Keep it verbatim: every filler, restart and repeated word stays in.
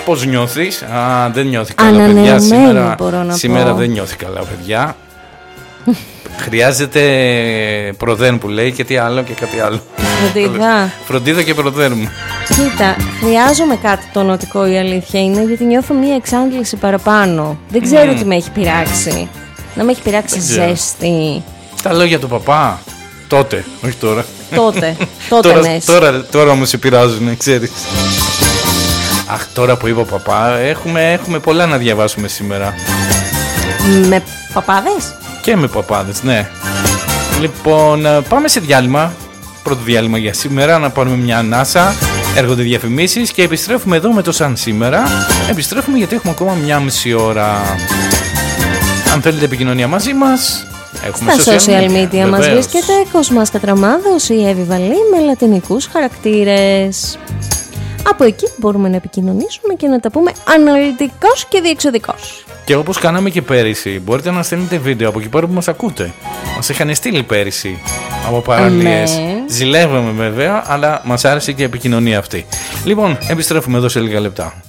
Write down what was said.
Πώς νιώθεις? Α, δεν νιώθει καλά, παιδιά. Σήμερα, μπορώ να σήμερα πω. δεν νιώθει καλά, παιδιά. Χρειάζεται προδέν που λέει και τι άλλο και κάτι άλλο. Φροντίδα. Φροντίδα και προδέν μου. Κοίτα, χρειάζομαι κάτι τονωτικό, η αλήθεια είναι, γιατί νιώθω μία εξάντληση παραπάνω. Δεν ξέρω Mm. τι με έχει πειράξει. Να με έχει πειράξει ζέστη. Τα λόγια του παπά. Τότε, όχι τώρα. Τότε, τότε τώρα, ναι. τώρα, τώρα όμως σε πειράζουν, ξέρεις. Αχ, τώρα που είπα παπά, έχουμε, έχουμε πολλά να διαβάσουμε σήμερα. Με παπάδες? Και με παπάδες, ναι. Λοιπόν, πάμε σε διάλειμμα. Πρώτο διάλειμμα για σήμερα, να πάρουμε μια ανάσα. Έρχονται διαφημίσεις και επιστρέφουμε εδώ με το Σαν Σήμερα. Επιστρέφουμε γιατί έχουμε ακόμα μια μισή ώρα. Αν θέλετε επικοινωνία μαζί μας, έχουμε στα social media Βεβαίως. μας βρίσκεται Κοσμάς Κατραμάδος ή Εύη Βαλή με λατινικούς χαρακτήρες. Από εκεί μπορούμε να επικοινωνήσουμε και να τα πούμε αναλυτικώς και διεξοδικώς. Και όπως κάναμε και πέρυσι, μπορείτε να στέλνετε βίντεο από εκεί πέρα που μας ακούτε. Μας είχαν στείλει πέρυσι από παραλίες. Ναι. Ζηλεύαμε βέβαια, αλλά μας άρεσε και η επικοινωνία αυτή. Λοιπόν, επιστρέφουμε εδώ σε λίγα λεπτά.